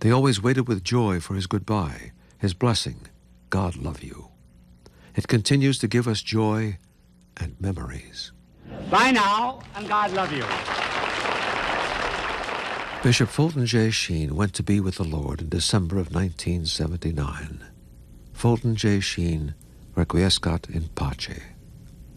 They always waited with joy for his goodbye, his blessing, God love you. It continues to give us joy and memories. Bye now, and God love you. Bishop Fulton J. Sheen went to be with the Lord in December of 1979. Fulton J. Sheen, requiescat in pace.